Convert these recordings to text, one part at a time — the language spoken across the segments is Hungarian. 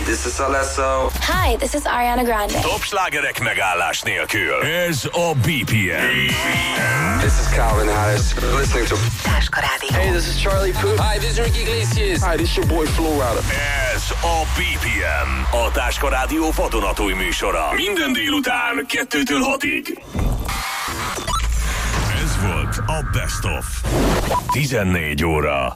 this is Alesso. Hi, this is Ariana Grande. Top slágerek megállás nélkül. Ez a BPM. This is Calvin Harris. Listening to Táska Rádió. Hey, this is Charlie Puth. Hi, this is Ricky Iglesias. Hi, this is your boy Flo Rida. Ez a BPM. A Táska Rádió vadonatúj műsora. Minden délután 2-től 6-ig. Ez volt a Best of. 14 óra.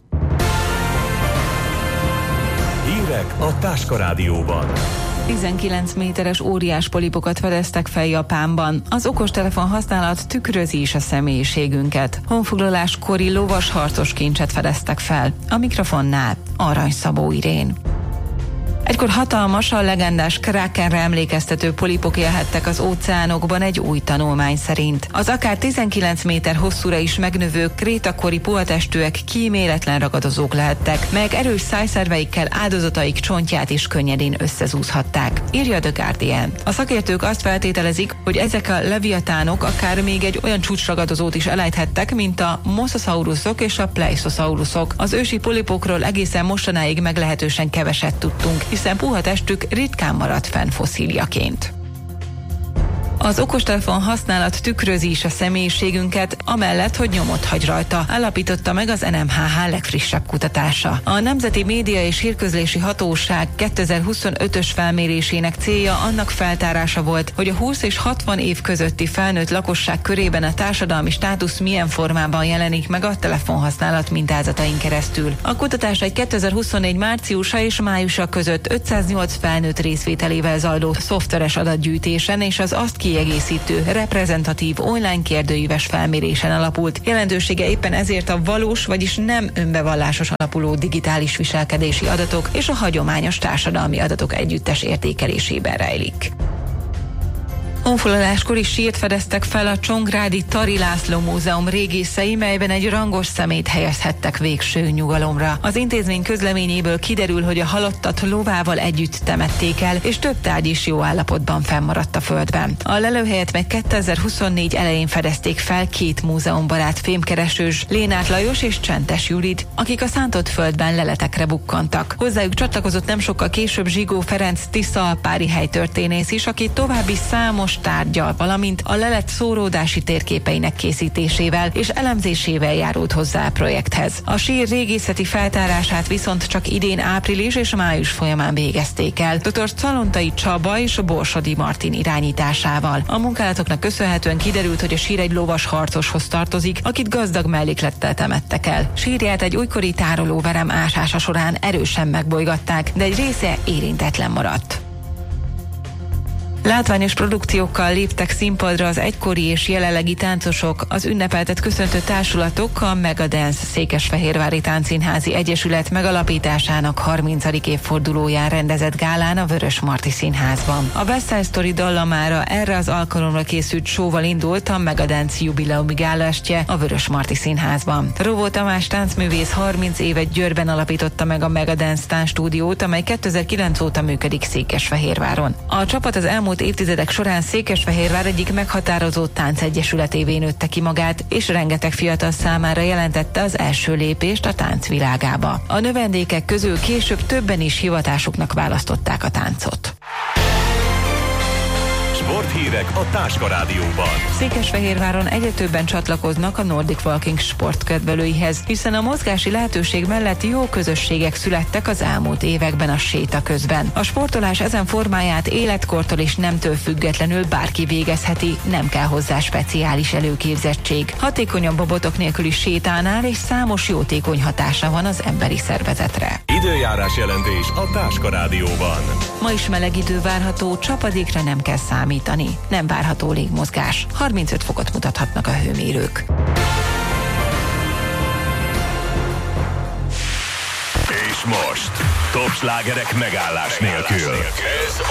Hírek a Táska Rádióban. 19 méteres óriás polipokat fedeztek fel Japánban. Az okostelefon használat tükrözi is a személyiségünket. Honfoglaláskori lovas harcos kincset fedeztek fel. A mikrofonnál Arany Szabó Irén. Egykor hatalmas, a legendás Krakenre emlékeztető polipok élhettek az óceánokban egy új tanulmány szerint. Az akár 19 méter hosszúra is megnövő krétakori puhatestűek kíméletlen ragadozók lehettek, melyek erős szájszerveikkel áldozataik csontját is könnyedén összezúzhatták, írja The Guardian. A szakértők azt feltételezik, hogy ezek a leviatánok akár még egy olyan csúcsragadozót is elejthettek, mint a mosasaurusok és a plesiosaurusok. Az ősi polipokról egészen mostanáig meglehetősen keveset tudtunk, hiszen puha testük ritkán maradt fenn fosszíliaként. Az okostelefon használat tükrözi is a személyiségünket, amellett, hogy nyomot hagy rajta, állapította meg az NMHH legfrissebb kutatása. A Nemzeti Média és Hírközlési Hatóság 2025-ös felmérésének célja annak feltárása volt, hogy a 20 és 60 év közötti felnőtt lakosság körében a társadalmi státusz milyen formában jelenik meg a telefonhasználat mintázatain keresztül. A kutatás egy 2024 márciusa és májusa között 508 felnőtt részvételével zajló szoftveres adatgyűjtésen és az azt kiegészítő, reprezentatív online kérdőíves felmérésen alapult. Jelentősége éppen ezért a valós, vagyis nem önbevallásos alapuló digitális viselkedési adatok és a hagyományos társadalmi adatok együttes értékelésében rejlik. Honfoglaláskor is sírt fedeztek fel a Csongrádi Tari László Múzeum régészei, melyben egy rangos szemét helyezhettek végső nyugalomra. Az intézmény közleményéből kiderül, hogy a halottat lovával együtt temették el, és több tárgy is jó állapotban fennmaradt a földben. A lelőhelyet meg 2024 elején fedezték fel két múzeumbarát fémkeresős, Lénát Lajos és Csentes Judit, akik a szántott földben leletekre bukkantak. Hozzájuk csatlakozott nem sokkal később Zsigó Ferenc tiszaalpári helytörténész is, aki további számos tárgyal, valamint a lelet szóródási térképeinek készítésével és elemzésével járult hozzá a projekthez. A sír régészeti feltárását viszont csak idén április és május folyamán végezték el, dr. Szalontai Csaba és Borsodi Martin irányításával. A munkálatoknak köszönhetően kiderült, hogy a sír egy lovas harcoshoz tartozik, akit gazdag melléklettel temettek el. Sírját egy újkori tárolóverem ásása során erősen megbolygatták, de egy része érintetlen maradt. Látványos produkciókkal léptek színpadra az egykori és jelenlegi táncosok, az ünnepeltet köszöntő társulatok a Megadance Székesfehérvári Táncszínházi Egyesület megalapításának 30. évfordulóján rendezett gálán a Vörösmarty Színházban. A West Side Story dallamára erre az alkalomra készült showval indult a Megadance jubileumi gálastje a Vörösmarty Színházban. Rovó Tamás táncművész 30 évet Győrben alapította meg a Megadance táncstúdiót, amely 2009 óta működik Székesfehérváron. A csapat az elmúlt évtizedek során Székesfehérvár egyik meghatározó táncegyesületévé nőtte ki magát, és rengeteg fiatal számára jelentette az első lépést a tánc világába. A növendékek közül később többen is hivatásuknak választották a táncot. Sporthírek a Táska Rádióban. Székesfehérváron egyre többen csatlakoznak a Nordic Walking sportkedvelőihez, hiszen a mozgási lehetőség mellett jó közösségek születtek az elmúlt években a séta közben. A sportolás ezen formáját életkortól és nemtől függetlenül bárki végezheti, nem kell hozzá speciális előképzettség. Hatékonyabb botok nélkül is sétálnál, és számos jótékony hatása van az emberi szervezetre. Időjárás jelentés a Táska Rádióban. Ma is meleg idő várható, csapadékra nem kell számítani. Nem várható légmozgás. 35 fokot mutathatnak a hőmérők. És most top slágerek megállás nélkül.